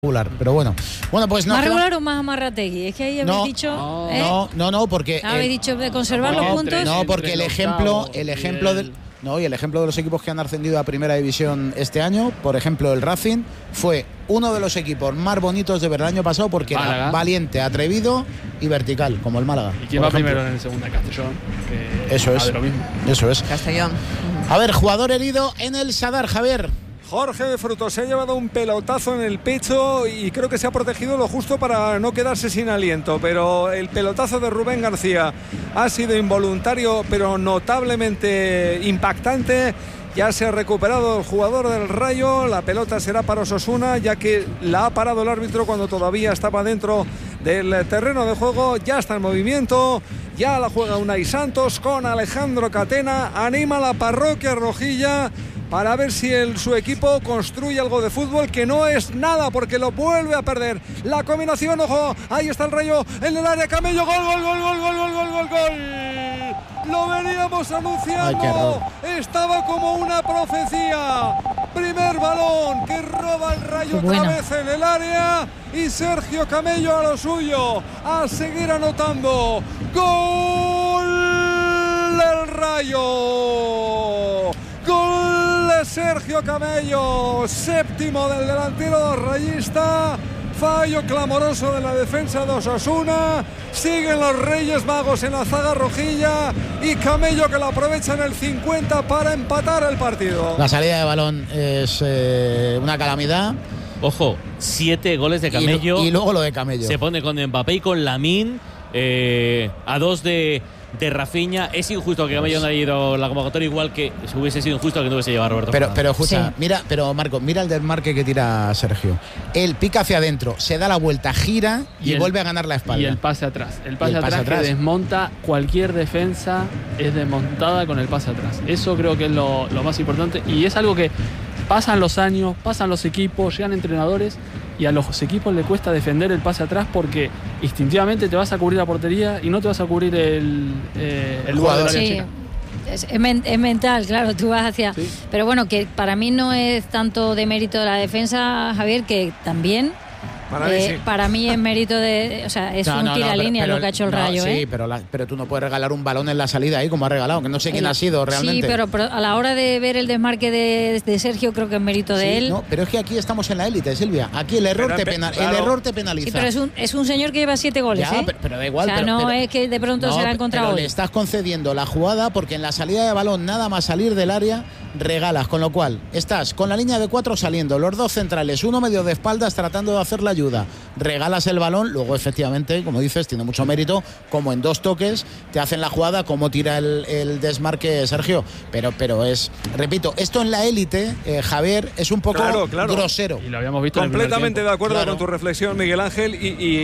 Pero bueno, pues no. ¿Más regular o más Amarrategui? Es que ahí habéis dicho. No, porque. Habéis dicho de conservar los puntos. No, porque el ejemplo de los equipos que han ascendido a Primera División este año, por ejemplo, el Racing, fue uno de los equipos más bonitos de ver el año pasado porque Málaga. era valiente, atrevido y vertical, como el Málaga. ¿Y quién va primero en el segunda? Castellón. Eso es. Lo mismo. Eso es. Castellón. A ver, jugador herido en el Sadar, Javier. Jorge de Frutos se ha llevado un pelotazo en el pecho y creo que se ha protegido lo justo para no quedarse sin aliento, pero el pelotazo de Rubén García ha sido involuntario pero notablemente impactante. Ya se ha recuperado el jugador del Rayo, la pelota será para Osasuna ya que la ha parado el árbitro cuando todavía estaba dentro del terreno de juego. Ya está en movimiento, ya la juega Unai Santos con Alejandro Catena, anima a la parroquia rojilla para ver si su equipo construye algo de fútbol, que no es nada porque lo vuelve a perder. La combinación, ojo, ahí está el Rayo en el área, Camello, gol. Lo veníamos anunciando. Estaba como una profecía. Primer balón que roba el Rayo otra vez en el área y Sergio Camello a lo suyo, a seguir anotando. Gol del Rayo. Gol de Sergio Camello, séptimo del delantero rayista. Fallo clamoroso de la defensa de Osasuna. Siguen los Reyes Magos en la zaga rojilla y Camello que lo aprovecha en el 50 para empatar el partido. La salida de balón es una calamidad. Ojo, 7 goles de Camello. Y luego lo de Camello. Se pone con Mbappé y con Lamine a 2 de Rafinha. Es injusto que Camello no haya ido a la convocatoria, igual que hubiese sido injusto que no hubiese llevado a Roberto Fernández. Pero escucha, Sí. Marco, mira el desmarque que tira Sergio. Él pica hacia adentro, se da la vuelta, gira y vuelve a ganar la espalda. Y el pase atrás. El pase atrás que desmonta cualquier defensa, es desmontada con el pase atrás. Eso creo que es lo más importante. Y es algo que pasan los años, pasan los equipos, llegan entrenadores y a los equipos les cuesta defender el pase atrás porque instintivamente te vas a cubrir la portería y no te vas a cubrir el jugador de la chica. Es mental, claro, tú vas hacia... Sí. Pero bueno, que para mí no es tanto de mérito de la defensa, Javier, que también... Para mí es mérito de... O sea, es un tiralínea lo que ha hecho el Rayo, Sí, pero tú no puedes regalar un balón en la salida ahí como ha regalado, que no sé quién ha sido realmente. Sí, pero a la hora de ver el desmarque de Sergio, creo que es mérito de él. No, pero es que aquí estamos en la élite, Silvia. Aquí el error te penaliza. Sí, pero es un señor que lleva 7 goles, ya, pero da igual. O sea, no es que de pronto se la ha encontrado pero hoy. le estás concediendo la jugada porque en la salida de balón, nada más salir del área, regalas. Con lo cual, estás con la línea de 4 saliendo, los dos centrales, uno medio de espaldas tratando de hacer la ayuda. Regalas el balón, luego efectivamente, como dices, tiene mucho mérito, como en 2 toques te hacen la jugada, como tira el desmarque Sergio. Pero es, repito, esto en la élite, Javier, es un poco grosero. Y lo habíamos visto completamente en de acuerdo con tu reflexión, Miguel Ángel,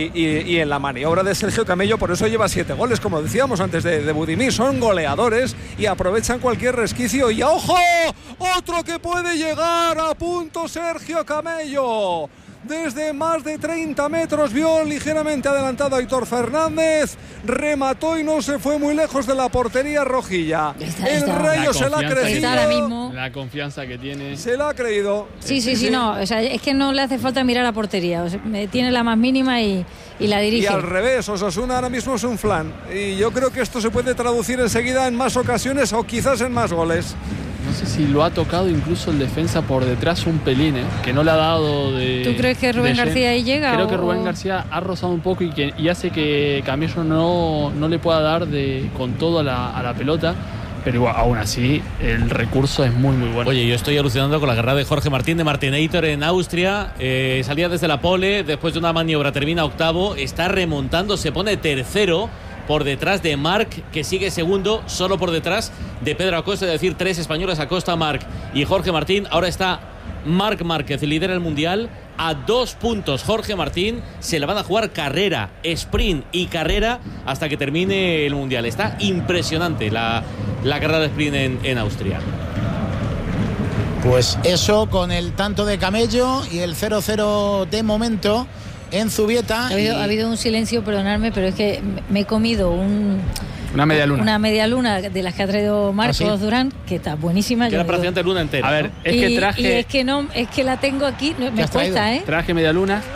y en la maniobra de Sergio Camello, por eso lleva 7 goles, como decíamos antes de Budimir. Son goleadores y aprovechan cualquier resquicio. Y ¡ojo! Otro que puede llegar a punto, Sergio Camello. Desde más de 30 metros vio ligeramente adelantado a Aitor Fernández, remató y no se fue muy lejos de la portería rojilla. El Rayo se la ha creído. Ahora mismo. La confianza que tiene. Se la ha creído. Sí, no. O sea, es que no le hace falta mirar a portería. O sea, tiene la más mínima y la dirige. Y al revés, Osasuna ahora mismo es un flan. Y yo creo que esto se puede traducir enseguida en más ocasiones o quizás en más goles. No sé si lo ha tocado incluso el defensa por detrás un pelín, que no le ha dado de... ¿Tú crees que Rubén García ahí llega? Creo que Rubén García ha rozado un poco y hace que Camello no le pueda dar con todo a la pelota. Pero igual, aún así, el recurso es muy, muy bueno. Oye, yo estoy alucinando con la carrera de Jorge Martín de Martinator en Austria. Salía desde la pole, después de una maniobra termina octavo, está remontando, se pone tercero por detrás de Marc, que sigue segundo, solo por detrás de Pedro Acosta, es decir, 3 españoles, Acosta, Marc y Jorge Martín. Ahora está Marc Márquez, lidera el Mundial, a 2 puntos. Jorge Martín se la van a jugar carrera, sprint y carrera hasta que termine el Mundial. Está impresionante la carrera de sprint en Austria. Pues eso con el tanto de Camello y el 0-0 de momento en Zubieta. Ha habido un silencio, perdonadme, pero es que me he comido una media luna. Una media luna de las que ha traído Marcos Durán, que está buenísima. Que era prácticamente luna entera. A ver, es que traje... Y es que la tengo aquí, me cuesta, Traje media luna.